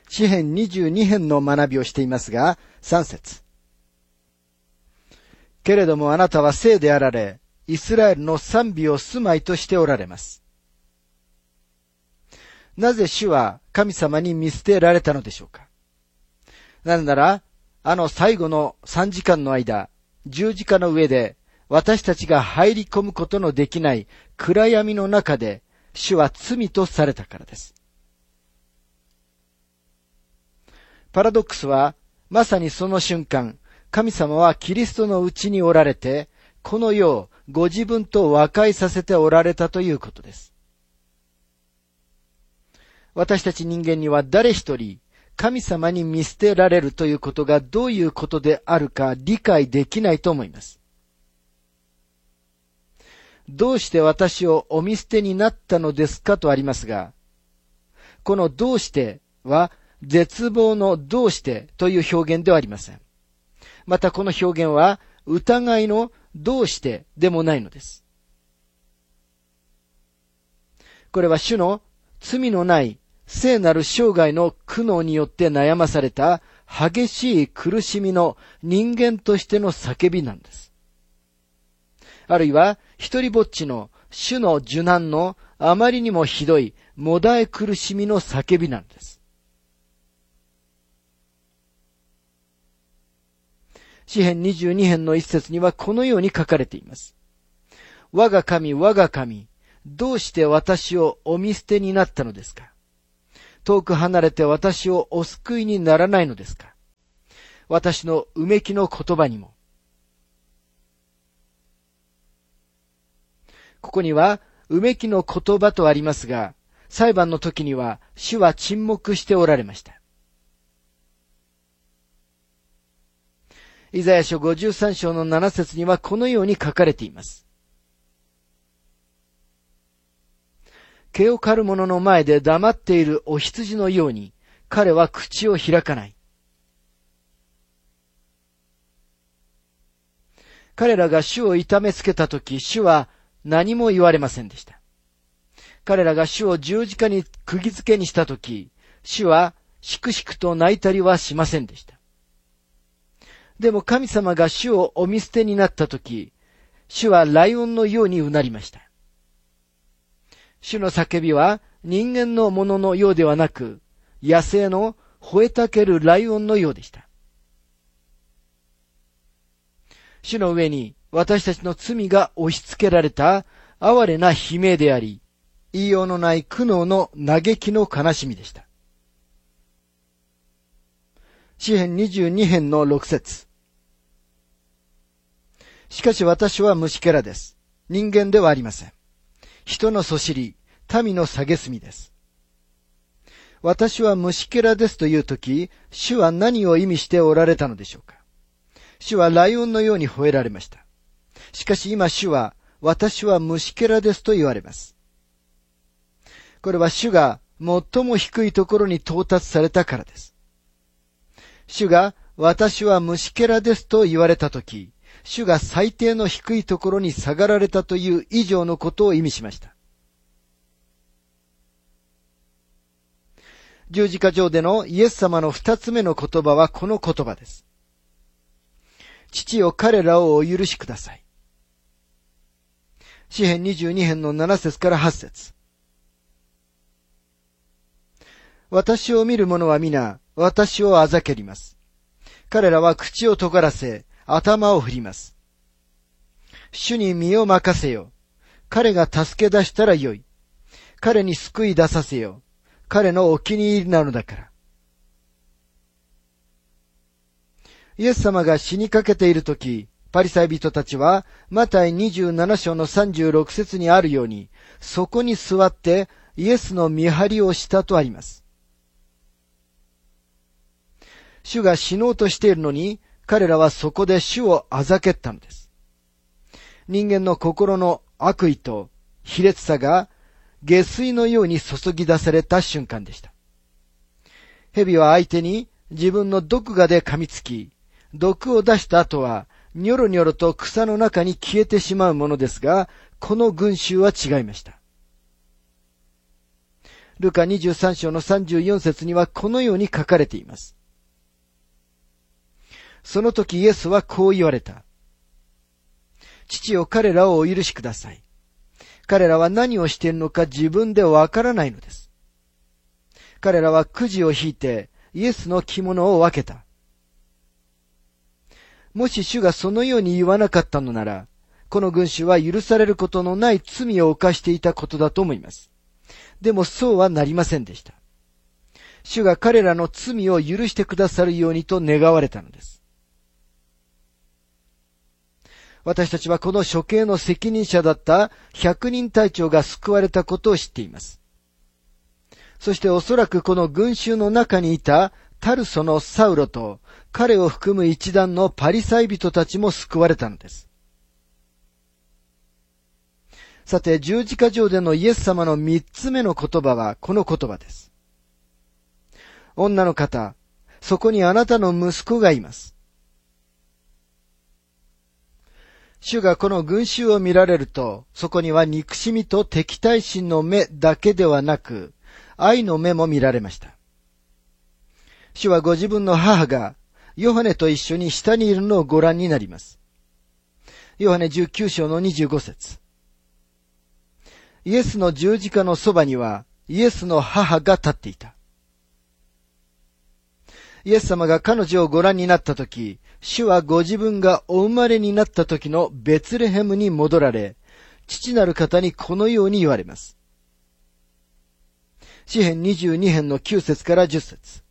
詩編22編の学びをしていますが、3節。けれどもあなたは聖であられ、イスラエルの賛美を住まいとしておられます。なぜ主は神様に見捨てられたのでしょうか。なぜなら、最後の3時間の間、十字架の上で私たちが入り込むことのできない暗闇の中で主は罪とされたからです。パラドックスは、まさにその瞬間、神様はキリストのうちにおられて、この世をご自分と和解させておられたということです。私たち人間には誰一人、神様に見捨てられるということがどういうことであるか理解できないと思います。どうして私をお見捨てになったのですかとありますが、このどうしては絶望のどうしてという表現ではありません。またこの表現は疑いのどうしてでもないのです。これは主の罪のない聖なる生涯の苦悩によって悩まされた激しい苦しみの人間としての叫びなんです。あるいは一人ぼっちの主の受難のあまりにもひどいもだえ苦しみの叫びなんです。詩編22編の一節にはこのように書かれています。我が神、我が神、どうして私をお見捨てになったのですか。遠く離れて私をお救いにならないのですか。私のうめきの言葉にも。ここには、うめきの言葉とありますが、裁判の時には主は沈黙しておられました。イザヤ書53章の7節にはこのように書かれています。毛を刈る者の前で黙っているお羊のように、彼は口を開かない。彼らが主を痛めつけたとき、主は何も言われませんでした。彼らが主を十字架に釘付けにしたとき、主はしくしくと泣いたりはしませんでした。でも神様が主をお見捨てになったとき、主はライオンのようにうなりました。主の叫びは人間のもののようではなく、野生の吠えたけるライオンのようでした。主の上に私たちの罪が押し付けられた哀れな悲鳴であり、言いようのない苦悩の嘆きの悲しみでした。詩編22編の6節。しかし私は虫けらです。人間ではありません。人のそしり、民の蔑です。私は虫けらですというとき、主は何を意味しておられたのでしょうか。主はライオンのように吠えられました。しかし今主は、私は虫けらですと言われます。これは主が最も低いところに到達されたからです。主が、私は虫けらですと言われたとき、主が最低の低いところに下がられたという以上のことを意味しました。十字架上でのイエス様の二つ目の言葉はこの言葉です。父よ、彼らをお許しください。詩編22編の7節から8節。私を見る者は皆、私をあざけります。彼らは口を尖らせ、頭を振ります。主に身を任せよ。彼が助け出したらよい。彼に救い出させよ。彼のお気に入りなのだから。イエス様が死にかけているとき、パリサイ人たちは、マタイ27章の36節にあるように、そこに座ってイエスの見張りをしたとあります。主が死のうとしているのに、彼らはそこで主をあざけったのです。人間の心の悪意と卑劣さが下水のように注ぎ出された瞬間でした。蛇は相手に自分の毒牙で噛みつき、毒を出した後はニョロニョロと草の中に消えてしまうものですが、この群衆は違いました。 ルカ23章の34節にはこのように書かれています。その時イエスはこう言われた。父よ、彼らをお許しください。彼らは何をしているのか自分でわからないのです。彼らはくじを引いてイエスの着物を分けた。もし主がそのように言わなかったのなら、この群衆は許されることのない罪を犯していたことだと思います。でもそうはなりませんでした。主が彼らの罪を許してくださるようにと願われたのです。私たちはこの処刑の責任者だった百人隊長が救われたことを知っています。そしておそらくこの群衆の中にいたタルソのサウロと彼を含む一団のパリサイ人たちも救われたのです。さて、十字架上でのイエス様の三つ目の言葉はこの言葉です。女の方、そこにあなたの息子がいます。主がこの群衆を見られると、そこには憎しみと敵対心の目だけではなく、愛の目も見られました。主はご自分の母がヨハネと一緒に下にいるのをご覧になります。ヨハネ19章の25節。イエスの十字架のそばにはイエスの母が立っていた。イエス様が彼女をご覧になったとき、主はご自分がお生まれになった時のベツレヘムに戻られ、父なる方にこのように言われます。詩編22編の9節から10節。